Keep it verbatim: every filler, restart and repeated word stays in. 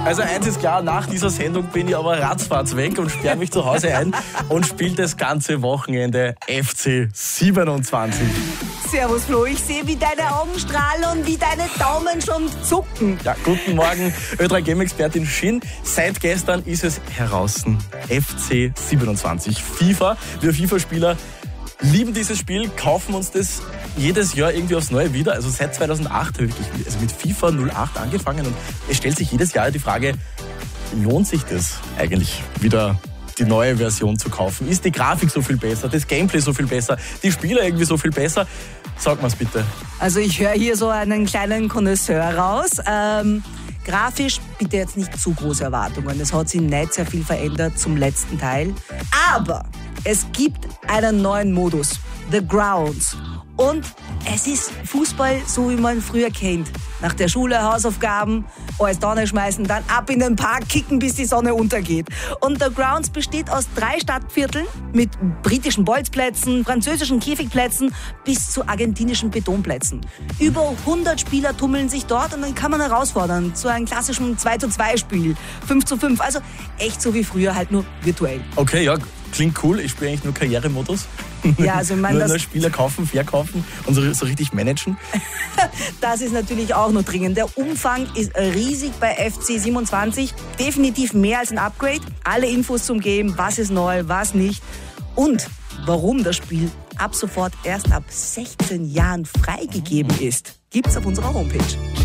Also eins ist klar, nach dieser Sendung bin ich aber ratzfatz weg und sperre mich zu Hause ein und spiele das ganze Wochenende F C siebenundzwanzig. Servus Flo, ich sehe, wie deine Augen strahlen und wie deine Daumen schon zucken. Ja, guten Morgen, Ö drei Game-Expertin Shin. Seit gestern ist es heraus. F C siebenundzwanzig. FIFA. Wir FIFA-Spieler lieben dieses Spiel, kaufen uns das jedes Jahr irgendwie aufs Neue wieder. Also seit zweitausendacht habe ich also mit FIFA null acht angefangen und es stellt sich jedes Jahr die Frage, lohnt sich das eigentlich wieder die neue Version zu kaufen? Ist die Grafik so viel besser, das Gameplay so viel besser, die Spieler irgendwie so viel besser? Sag mal's bitte. Also ich höre hier so einen kleinen Connoisseur raus. Ähm, grafisch bitte jetzt nicht zu große Erwartungen. Es hat sich nicht sehr viel verändert zum letzten Teil. Aber es gibt einen neuen Modus, The Grounds. Und es ist Fußball, so wie man früher kennt. Nach der Schule Hausaufgaben, alles da schmeißen, dann ab in den Park kicken, bis die Sonne untergeht. Und The Grounds besteht aus drei Stadtvierteln mit britischen Bolzplätzen, französischen Käfigplätzen bis zu argentinischen Betonplätzen. Über hundert Spieler tummeln sich dort und dann kann man herausfordern zu einem klassischen zwei zu zwei Spiel, fünf zu fünf. Also echt so wie früher, halt nur virtuell. Okay, ja, klingt cool. Ich spiele eigentlich nur Karrieremodus. Ja, also ich meine, nur, das nur Spieler kaufen, verkaufen und so, so richtig managen. Das ist natürlich auch noch dringend. Der Umfang ist riesig bei F C siebenundzwanzig. Definitiv mehr als ein Upgrade. Alle Infos zum Game, was ist neu, was nicht. Und warum das Spiel ab sofort erst ab sechzehn Jahren freigegeben ist, gibt's auf unserer Homepage.